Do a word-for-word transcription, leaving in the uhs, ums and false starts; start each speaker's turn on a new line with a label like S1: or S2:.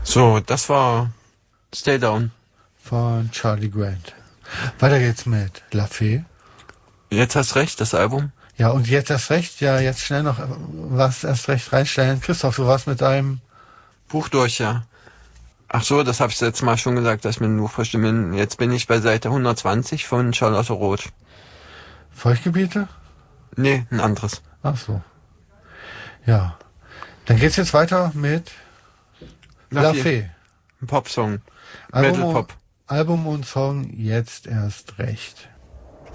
S1: So, das war Stay Down
S2: von Charlie Grant. Weiter geht's mit La Fée.
S1: Jetzt hast recht, das Album.
S2: Ja, und jetzt erst recht, ja, jetzt schnell noch was erst recht reinstellen. Christoph, du warst mit deinem
S1: Buch durch, ja. Ach so, das habe ich letztes Mal schon gesagt, dass ich mit dem Buch verstimme. Jetzt bin ich bei Seite hundertzwanzig von Charlotte Roth.
S2: Feuchtgebiete?
S1: Nee, ein anderes.
S2: Ach so. Ja. Dann geht's jetzt weiter mit La, La Fée.
S1: Ein Popsong.
S2: Album,
S1: Metal Pop.
S2: Album und Song jetzt erst recht.